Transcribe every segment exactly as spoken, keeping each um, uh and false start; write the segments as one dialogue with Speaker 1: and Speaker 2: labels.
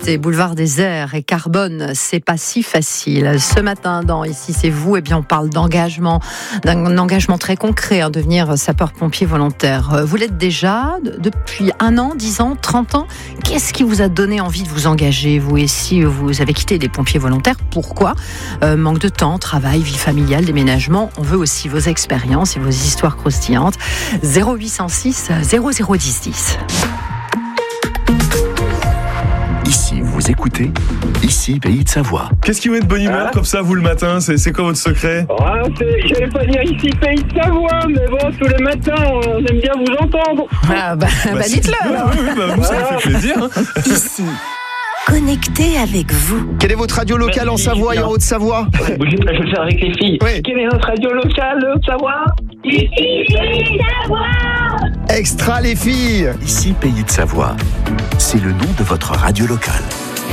Speaker 1: écoutez Boulevard Désert et Carbone, c'est pas si facile. Ce matin, dans Ici c'est vous, eh bien, on parle d'engagement, d'un engagement très concret, hein, devenir sapeur-pompier volontaire. Vous l'êtes déjà depuis un an, dix ans, trente ans. Qu'est-ce qui vous a donné envie de vous engager, vous? Et si vous avez quitté les pompiers volontaires, pourquoi? euh, Manque de temps, travail, vie familiale, déménagement. On veut aussi vos expériences et vos histoires croustillantes. zéro huit cent six zéro zéro dix dix.
Speaker 2: Ici, vous écoutez Ici, Pays de Savoie.
Speaker 3: Qu'est-ce qui vous met de bonne humeur
Speaker 4: Ah.
Speaker 3: comme ça, vous, le matin? C'est, c'est quoi votre secret?
Speaker 4: Ah, c'est, j'allais pas dire ici Pays de Savoie, mais bon, tous les matins, on aime bien vous entendre.
Speaker 1: Ah bah, bah,
Speaker 3: Bah,
Speaker 1: dites-le
Speaker 3: c'est-
Speaker 1: alors.
Speaker 3: Oui, oui, bah, nous, ça nous fait plaisir. Hein.
Speaker 5: Ici, connecté avec vous.
Speaker 6: Quelle est votre radio locale en
Speaker 4: Merci,
Speaker 6: Savoie et en
Speaker 4: bien.
Speaker 6: Haute-Savoie?
Speaker 4: Bougez pas, je vais le faire avec les filles.
Speaker 6: Oui.
Speaker 4: Quelle est notre radio locale, Savoie? Ici Pays de Savoie.
Speaker 6: Extra les filles.
Speaker 2: Ici, Pays de Savoie. C'est le nom de votre radio locale.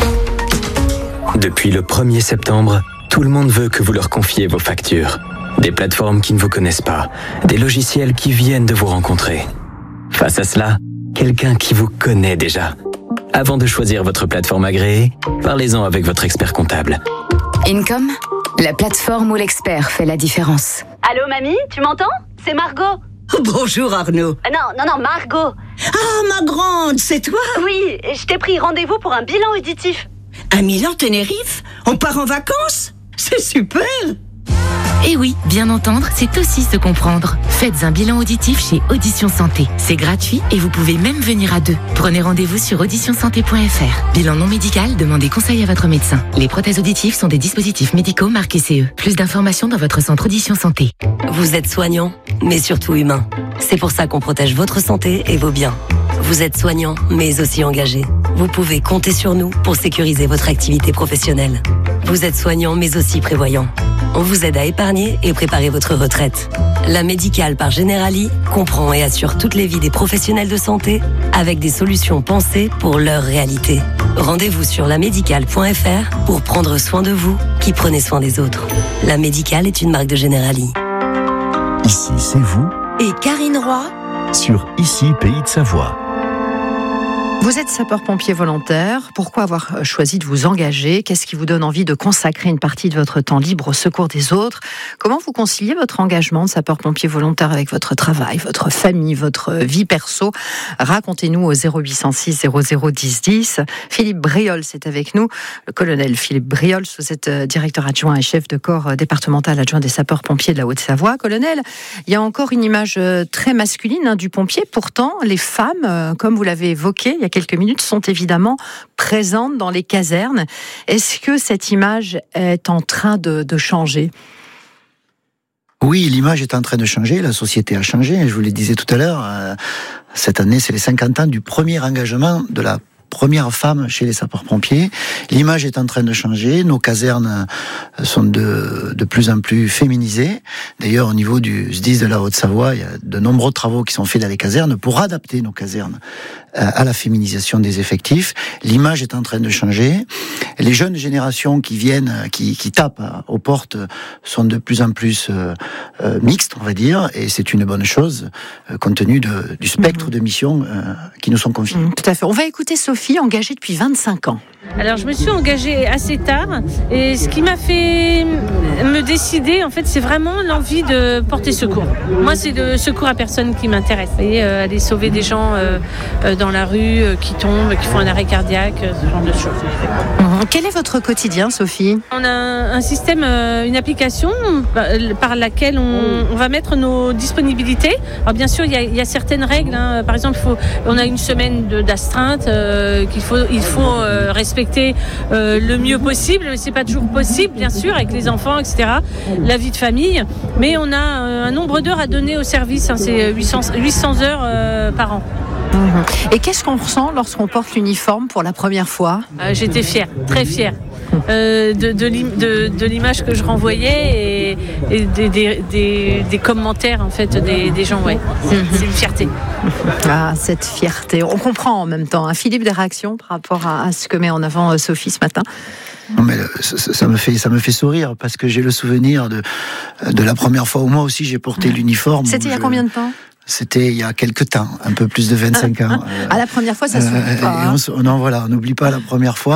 Speaker 7: Depuis le premier septembre, tout le monde veut que vous leur confiez vos factures. Des plateformes qui ne vous connaissent pas, des logiciels qui viennent de vous rencontrer. Face à cela, quelqu'un qui vous connaît déjà. Avant de choisir votre plateforme agréée, parlez-en avec votre expert comptable.
Speaker 8: Income, la plateforme où l'expert fait la différence.
Speaker 9: Allô, mamie, tu m'entends? C'est Margot.
Speaker 5: Bonjour Arnaud.
Speaker 9: Ah non, non, non, Margot.
Speaker 5: Ah, ma grande, c'est toi?
Speaker 9: Oui, je t'ai pris rendez-vous pour un bilan auditif.
Speaker 5: À Milan-Tenerife? On part en vacances? C'est super!
Speaker 10: Et oui, bien entendre, c'est aussi se comprendre. Faites un bilan auditif chez Audition Santé. C'est gratuit et vous pouvez même venir à deux. Prenez rendez-vous sur audition santé point f r. Bilan non médical, demandez conseil à votre médecin. Les prothèses auditives sont des dispositifs médicaux marqués C E. Plus d'informations dans votre centre Audition Santé.
Speaker 11: Vous êtes soignant, mais surtout humain. C'est pour ça qu'on protège votre santé et vos biens. Vous êtes soignant, mais aussi engagé. Vous pouvez compter sur nous pour sécuriser votre activité professionnelle. Vous êtes soignant, mais aussi prévoyant. On vous aide à épargner et préparer votre retraite. La Médicale par Generali comprend et assure toutes les vies des professionnels de santé avec des solutions pensées pour leur réalité. Rendez-vous sur la médicale point f r pour prendre soin de vous qui prenez soin des autres. La Médicale est une marque de Generali.
Speaker 2: Ici, c'est vous
Speaker 5: Et Karine Roy?
Speaker 2: sur Ici, Pays de Savoie.
Speaker 1: Vous êtes sapeur-pompier volontaire. Pourquoi avoir choisi de vous engager? Qu'est-ce qui vous donne envie de consacrer une partie de votre temps libre au secours des autres? Comment vous conciliez votre engagement de sapeur-pompier volontaire avec votre travail, votre famille, votre vie perso? Racontez-nous au zéro huit cent six zéro zéro dix dix. Philippe Briols est avec nous. Le colonel Philippe Briols, vous êtes directeur adjoint et chef de corps départemental adjoint des sapeurs-pompiers de la Haute-Savoie. Colonel, il y a encore une image très masculine hein, du pompier. Pourtant, les femmes, comme vous l'avez évoqué il y a quelques minutes, sont évidemment présentes dans les casernes. Est-ce que cette image est en train de, de changer ?
Speaker 6: Oui, l'image est en train de changer, la société a changé, je vous le disais tout à l'heure, euh, cette année c'est les cinquante ans du premier engagement de la première femme chez les sapeurs-pompiers. L'image est en train de changer, nos casernes sont de, de plus en plus féminisées. D'ailleurs, au niveau du S D I S de la Haute-Savoie, il y a de nombreux travaux qui sont faits dans les casernes pour adapter nos casernes à la féminisation des effectifs. L'image est en train de changer. Les jeunes générations qui viennent, qui, qui tapent aux portes sont de plus en plus euh, euh, mixtes, on va dire, et c'est une bonne chose, euh, compte tenu de, du spectre mmh. de missions euh, qui nous sont confiées.
Speaker 1: Mmh, tout à fait. On va écouter Sophie, engagée depuis vingt-cinq ans.
Speaker 12: Alors, je me suis engagée assez tard, et ce qui m'a fait me décider, en fait, c'est vraiment l'envie de porter secours. Moi, c'est le secours à personne qui m'intéresse. Vous voyez, euh, aller sauver des gens euh, euh, dans la rue, euh, qui tombent, qui font un arrêt cardiaque, euh, ce genre de choses.
Speaker 1: Mmh. Quel est votre quotidien, Sophie ?
Speaker 12: On a un, un système, euh, une application par laquelle on, on va mettre nos disponibilités. Alors, bien sûr, il y a, il y a certaines règles. Hein. Par exemple, il faut, on a une semaine de, d'astreinte euh, qu'il faut, il faut euh, respecter euh, le mieux possible. Mais c'est pas toujours possible, bien sûr, avec les enfants, et cetera. La vie de famille. Mais on a un nombre d'heures à donner au service. Hein. C'est huit cents heures euh, par an.
Speaker 1: Mmh. Et qu'est-ce qu'on ressent lorsqu'on porte l'uniforme pour la première fois ?
Speaker 12: euh, J'étais fière, très fière euh, de, de, de, de l'image que je renvoyais et, et des, des, des, des commentaires en fait des, des gens. Ouais. C'est, mmh. c'est une fierté.
Speaker 1: Ah, cette fierté. On comprend en même temps. Hein. Philippe, des réactions par rapport à, à ce que met en avant euh, Sophie ce matin ?
Speaker 6: Non mais ça, ça me fait ça me fait sourire parce que j'ai le souvenir de de la première fois où moi aussi j'ai porté mmh. l'uniforme.
Speaker 1: C'était il y a
Speaker 6: je...
Speaker 1: combien de temps ?
Speaker 6: C'était il y a quelques temps, un peu plus de vingt-cinq ans.
Speaker 1: À la première fois, ça se
Speaker 6: euh,
Speaker 1: pas, hein.
Speaker 6: on, Non, voilà, on n'oublie pas la première fois.